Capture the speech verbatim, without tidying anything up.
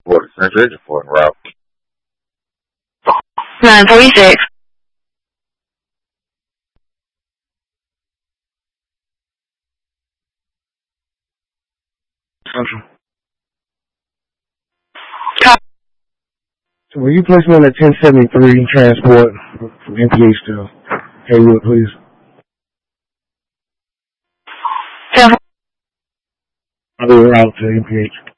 What Central Agent for en route. nine forty-six. Central. Copy. So will you place me on that ten seventy-three transport from M P H to Haywood, please? ten I'll be out to M P H.